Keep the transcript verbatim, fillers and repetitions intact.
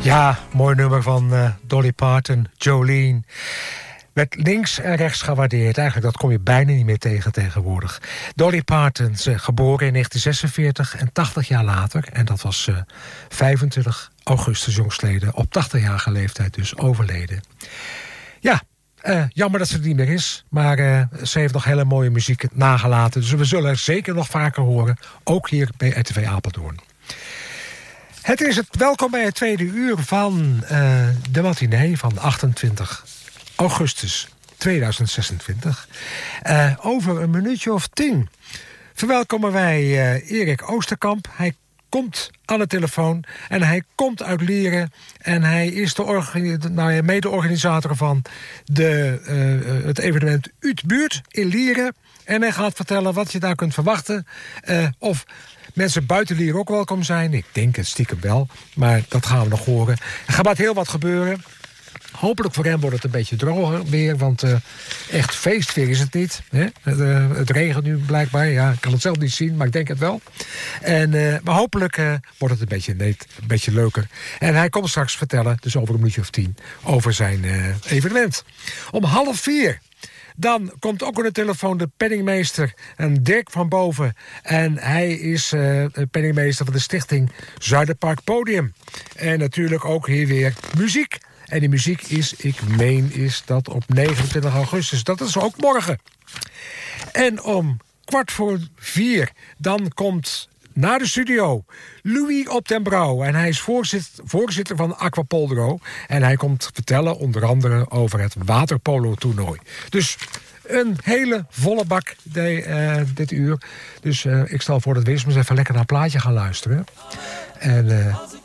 Ja, mooi nummer van uh, Dolly Parton, Jolene. Werd links en rechts gewaardeerd. Eigenlijk, dat kom je bijna niet meer tegen tegenwoordig. Dolly Parton, ze, geboren in negentien zesenveertig en tachtig jaar later. En dat was uh, vijfentwintig augustus jongstleden. Op tachtigjarige leeftijd dus overleden. Ja, uh, jammer dat ze er niet meer is. Maar uh, ze heeft nog hele mooie muziek nagelaten. Dus we zullen er zeker nog vaker horen. Ook hier bij R T V Apeldoorn. Het is het welkom bij het tweede uur van uh, de matinee van achtentwintig augustus tweeduizend zesentwintig. Uh, over een minuutje of tien verwelkomen wij uh, Erik Oosterkamp. Hij komt aan de telefoon en hij komt uit Lieren. En hij is de organi- nou ja, mede-organisator van de, uh, het evenement Uitbuurt in Lieren. En hij gaat vertellen wat je daar kunt verwachten. Uh, of mensen buiten Lieren ook welkom zijn. Ik denk het stiekem wel, maar dat gaan we nog horen. Er gaat heel wat gebeuren. Hopelijk voor hem wordt het een beetje droger weer, want uh, echt feestweer is het niet. Hè? Het, uh, het regent nu blijkbaar, ja, ik kan het zelf niet zien, maar ik denk het wel. En, uh, maar hopelijk uh, wordt het een beetje, nee, een beetje leuker. En hij komt straks vertellen, dus over een minuutje of tien, over zijn uh, evenement. Om half vier... Dan komt ook aan de telefoon de penningmeester en Dirk van Boven. En hij is uh, penningmeester van de stichting Zuiderpark Podium. En natuurlijk ook hier weer muziek. En die muziek is, ik meen, is dat op negenentwintig augustus. Dat is ook morgen. En om kwart voor vier, dan komt naar de studio Louis op den Brouw. En hij is voorzitter, voorzitter van Aquapoldro. En hij komt vertellen onder andere over het waterpolo-toernooi. Dus een hele volle bak de, uh, dit uur. Dus uh, ik stel voor dat we eerst maar eens even lekker naar een plaatje gaan luisteren. En uh,